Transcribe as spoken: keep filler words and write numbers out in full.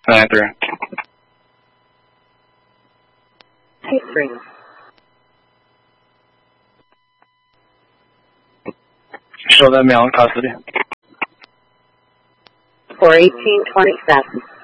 nine three. Two three. Show that male in custody. four eighteen twenty-seven.